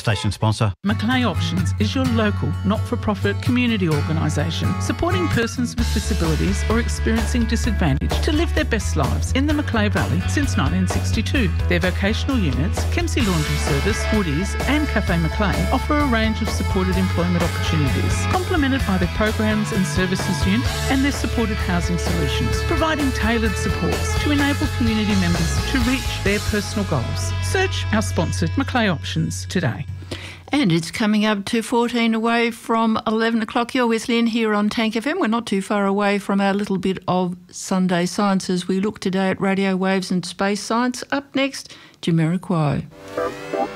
station sponsor. Macleay Options is your local, not-for-profit community organisation supporting persons with disabilities or experiencing disadvantage to live their best lives in the Macleay Valley since 1962. Their vocational units, Kempsey Laundry Service, Woodies and Cafe Macleay offer a range of supported employment opportunities, complemented by their programs and services unit and their supported housing solutions, providing tailored supports to enable community members to reach their personal goals. Search our sponsored Macleay Options today. And it's coming up to 14 away from 11 o'clock. You're with Lynn here on Tank FM. We're not too far away from our little bit of Sunday Science as we look today at radio waves and space science. Up next, Jamiroquai.